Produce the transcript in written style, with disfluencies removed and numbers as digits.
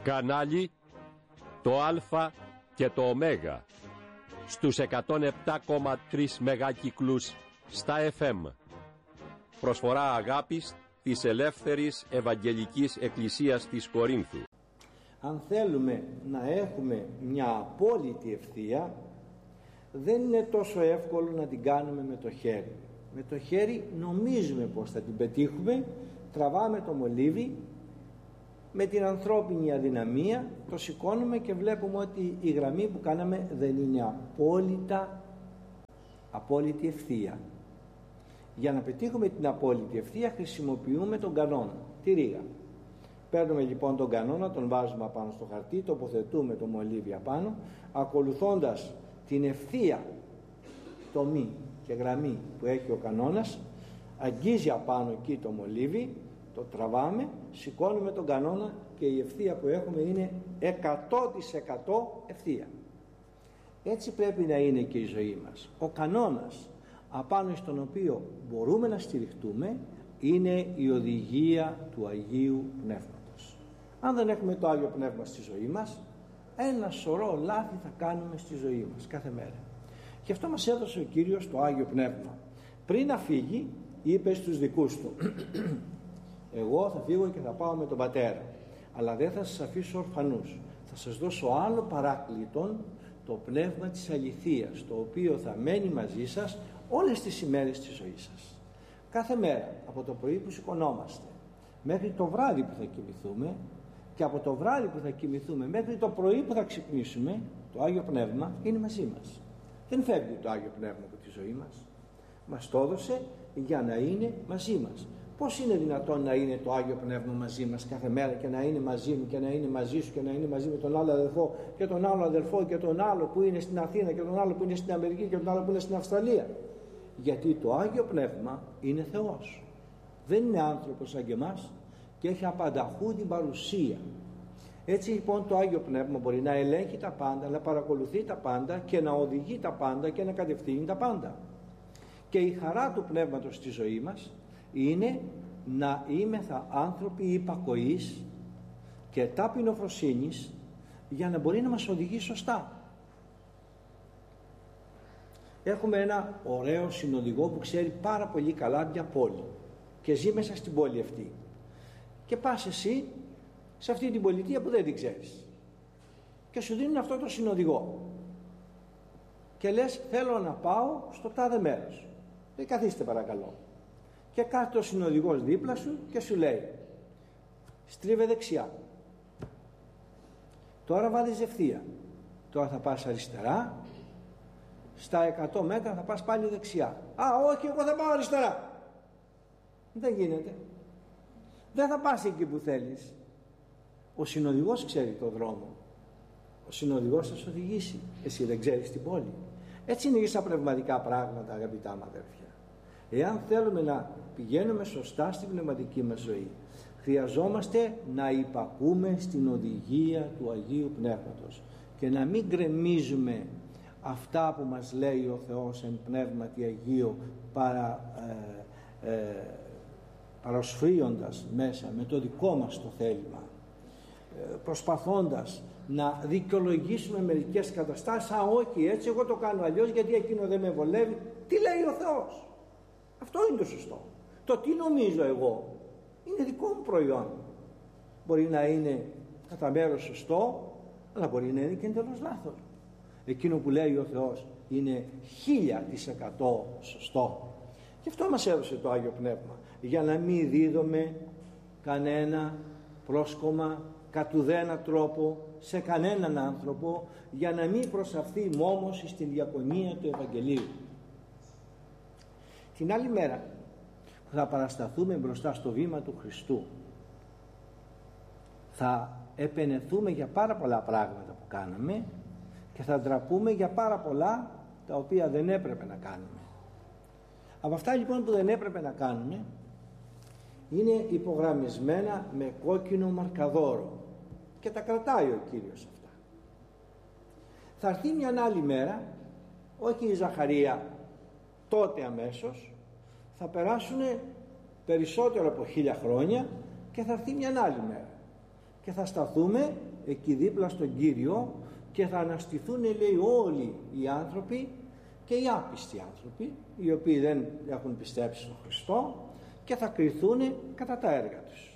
Κανάλι το Α και το Ω στους 107,3 μεγάκυκλους στα FM. Προσφορά αγάπης της Ελεύθερης Ευαγγελικής Εκκλησίας της Κορίνθου. Αν θέλουμε να έχουμε μια απόλυτη ευθεία, δεν είναι τόσο εύκολο να την κάνουμε με το χέρι. Με το χέρι νομίζουμε πως θα την πετύχουμε, τραβάμε το μολύβι, με την ανθρώπινη αδυναμία το σηκώνουμε και βλέπουμε ότι η γραμμή που κάναμε δεν είναι απόλυτη ευθεία. Για να πετύχουμε την απόλυτη ευθεία χρησιμοποιούμε τον κανόνα, τη ρίγα. Παίρνουμε λοιπόν τον κανόνα, τον βάζουμε απάνω στο χαρτί, τοποθετούμε το μολύβι απάνω, ακολουθώντας την ευθεία τομή και γραμμή που έχει ο κανόνας, αγγίζει απάνω εκεί το μολύβι, το τραβάμε, σηκώνουμε τον κανόνα και η ευθεία που έχουμε είναι 100% ευθεία. Έτσι πρέπει να είναι και η ζωή μας. Ο κανόνας απάνω στον οποίο μπορούμε να στηριχτούμε είναι η οδηγία του Αγίου Πνεύματος. Αν δεν έχουμε το Άγιο Πνεύμα στη ζωή μας, ένα σωρό λάθη θα κάνουμε στη ζωή μας κάθε μέρα. Γι' αυτό μας έδωσε ο Κύριος το Άγιο Πνεύμα. Πριν να φύγει είπε στους δικούς του εγώ θα φύγω και θα πάω με τον Πατέρα, αλλά δεν θα σας αφήσω ορφανούς, θα σας δώσω άλλο παράκλητον, το Πνεύμα της αληθείας, το οποίο θα μένει μαζί σας όλες τις ημέρες της ζωής σας. Κάθε μέρα από το πρωί που σηκωνόμαστε μέχρι το βράδυ που θα κοιμηθούμε, και από το βράδυ που θα κοιμηθούμε μέχρι το πρωί που θα ξυπνήσουμε, το Άγιο Πνεύμα είναι μαζί μας. Δεν φεύγει το Άγιο Πνεύμα από τη ζωή μας. Μας το έδωσε για να είναι μαζί μας. Πώς είναι δυνατόν να είναι το Άγιο Πνεύμα μαζί μας κάθε μέρα και να είναι μαζί μου και να είναι μαζί σου και να είναι μαζί με τον άλλο αδελφό και τον άλλο αδελφό και τον άλλο που είναι στην Αθήνα και τον άλλο που είναι στην Αμερική και τον άλλο που είναι στην Αυστραλία? Γιατί το Άγιο Πνεύμα είναι Θεός, δεν είναι άνθρωπος σαν και εμάς και έχει απανταχού την παρουσία. Έτσι λοιπόν το Άγιο Πνεύμα μπορεί να ελέγχει τα πάντα, να παρακολουθεί τα πάντα και να οδηγεί τα πάντα και να κατευθύνει τα πάντα. Και η χαρά του Πνεύματος στη ζωή μας είναι να είμεθα άνθρωποι υπακοής και ταπεινοφροσύνης για να μπορεί να μας οδηγεί σωστά. Έχουμε ένα ωραίο συνοδηγό που ξέρει πάρα πολύ καλά μια πόλη και ζει μέσα στην πόλη αυτή, και πας εσύ σε αυτή την πολιτεία που δεν την ξέρεις και σου δίνουν αυτό το συνοδηγό και λες θέλω να πάω στο τάδε μέρος. Καθίστε παρακαλώ. Και κάθεται ο συνοδηγός δίπλα σου και σου λέει στρίβε δεξιά, τώρα βάζεις ευθεία, τώρα θα πας αριστερά, στα 100 μέτρα θα πας πάλι δεξιά. Όχι, εγώ θα πάω αριστερά. Δεν γίνεται, δεν θα πας εκεί που θέλεις. Ο συνοδηγός ξέρει το δρόμο, ο συνοδηγός θα σου οδηγήσει, εσύ δεν ξέρεις την πόλη. Έτσι είναι και στα πνευματικά πράγματα, αγαπητά μου αδέρφια. Εάν θέλουμε να πηγαίνουμε σωστά στην πνευματική μας ζωή, χρειαζόμαστε να υπακούμε στην οδηγία του Αγίου Πνεύματος και να μην γκρεμίζουμε αυτά που μας λέει ο Θεός εν πνεύματι Αγίο, παροσφύοντας μέσα με το δικό μας το θέλημα, προσπαθώντας να δικαιολογήσουμε μερικές καταστάσεις. Όχι, έτσι εγώ το κάνω αλλιώς γιατί εκείνο δεν με βολεύει. Τι λέει ο Θεός? Αυτό είναι το σωστό. Το τι νομίζω εγώ είναι δικό μου προϊόν. Μπορεί να είναι κατά μέρος σωστό, αλλά μπορεί να είναι και εντελώς λάθος. Εκείνο που λέει ο Θεός είναι 1000% σωστό. Γι' αυτό μας έδωσε το Άγιο Πνεύμα, για να μην δίδουμε κανένα πρόσκομα κατ' ουδένα τρόπο σε κανέναν άνθρωπο, για να μην προσαφθεί μόμος στην διακονία του Ευαγγελίου. Την άλλη μέρα που θα παρασταθούμε μπροστά στο βήμα του Χριστού, θα επενεθούμε για πάρα πολλά πράγματα που κάναμε και θα ντραπούμε για πάρα πολλά τα οποία δεν έπρεπε να κάνουμε. Από αυτά λοιπόν που δεν έπρεπε να κάνουμε είναι υπογραμμισμένα με κόκκινο μαρκαδόρο και τα κρατάει ο Κύριος αυτά. Θα έρθει μια άλλη μέρα, όχι η Ζαχαρία τότε αμέσως, θα περάσουν περισσότερο από 1000 χρόνια και θα έρθει μια άλλη μέρα και θα σταθούμε εκεί δίπλα στον Κύριο και θα αναστηθούν, λέει, όλοι οι άνθρωποι και οι άπιστοι άνθρωποι, οι οποίοι δεν έχουν πιστέψει στον Χριστό, και θα κριθούν κατά τα έργα τους.